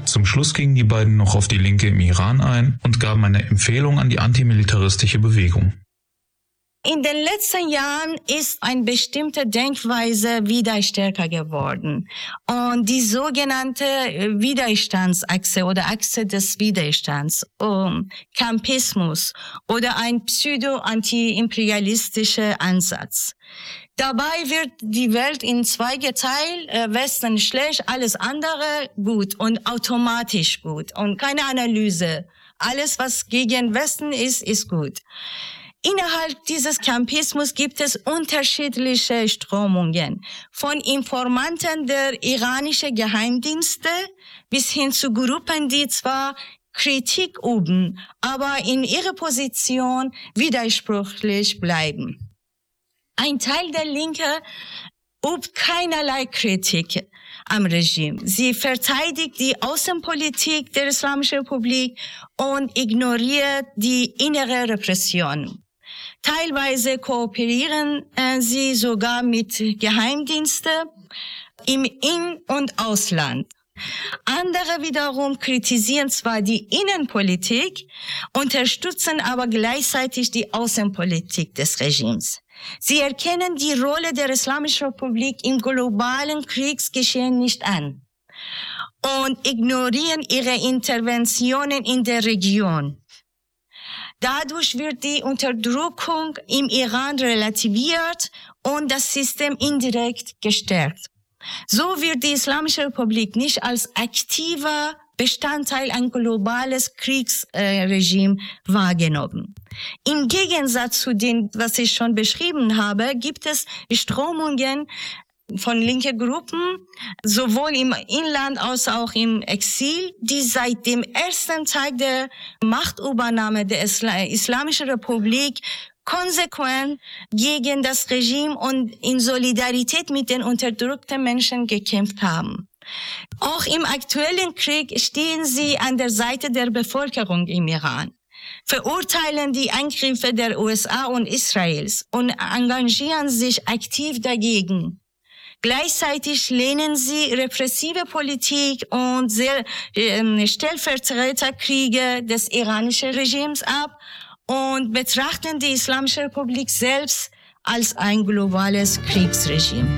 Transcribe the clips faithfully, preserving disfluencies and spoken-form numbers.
Zum Schluss gingen die beiden noch auf die Linke im Iran ein und gaben eine Empfehlung an die antimilitaristische Bewegung. In den letzten Jahren ist eine bestimmte Denkweise wieder stärker geworden. Und die sogenannte Widerstandsachse oder Achse des Widerstands, um, Campismus oder ein pseudo-anti-imperialistischer Ansatz. Dabei wird die Welt in zwei geteilt, äh, Westen schlecht, alles andere gut und automatisch gut und keine Analyse. Alles, was gegen Westen ist, ist gut. Innerhalb dieses Campismus gibt es unterschiedliche Strömungen, von Informanten der iranischen Geheimdienste bis hin zu Gruppen, die zwar Kritik üben, aber in ihrer Position widersprüchlich bleiben. Ein Teil der Linke übt keinerlei Kritik am Regime. Sie verteidigt die Außenpolitik der Islamischen Republik und ignoriert die innere Repression. Teilweise kooperieren äh, sie sogar mit Geheimdiensten im In- und Ausland. Andere wiederum kritisieren zwar die Innenpolitik, unterstützen aber gleichzeitig die Außenpolitik des Regimes. Sie erkennen die Rolle der Islamischen Republik im globalen Kriegsgeschehen nicht an und ignorieren ihre Interventionen in der Region. Dadurch wird die Unterdrückung im Iran relativiert und das System indirekt gestärkt. So wird die Islamische Republik nicht als aktiver Bestandteil ein globales Kriegsregime äh, wahrgenommen. Im Gegensatz zu dem, was ich schon beschrieben habe, gibt es Strömungen von linken Gruppen, sowohl im Inland als auch im Exil, die seit dem ersten Tag der Machtübernahme der Isla- Islamischen Republik konsequent gegen das Regime und in Solidarität mit den unterdrückten Menschen gekämpft haben. Auch im aktuellen Krieg stehen sie an der Seite der Bevölkerung im Iran, verurteilen die Angriffe der U S A und Israels und engagieren sich aktiv dagegen. Gleichzeitig lehnen sie repressive Politik und sehr, äh, Stellvertreterkriege des iranischen Regimes ab und betrachten die Islamische Republik selbst als ein globales Kriegsregime.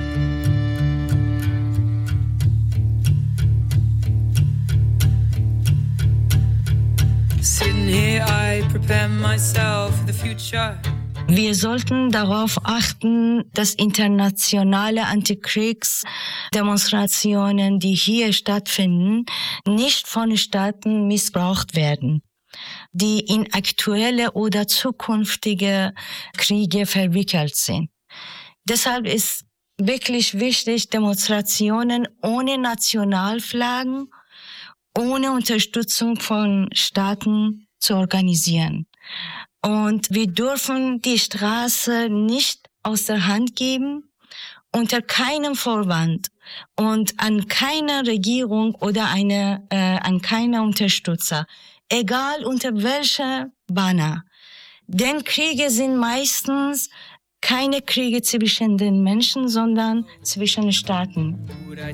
Sitting here, I prepare myself for the future. Wir sollten darauf achten, dass internationale Antikriegsdemonstrationen, die hier stattfinden, nicht von Staaten missbraucht werden, die in aktuelle oder zukünftige Kriege verwickelt sind. Deshalb ist wirklich wichtig, Demonstrationen ohne Nationalflaggen, ohne Unterstützung von Staaten zu organisieren. Und wir dürfen die Straße nicht aus der Hand geben, unter keinem Vorwand und an keiner Regierung oder eine, äh, an keiner Unterstützer, egal unter welcher Banner. Denn Kriege sind meistens keine Kriege zwischen den Menschen, sondern zwischen Staaten.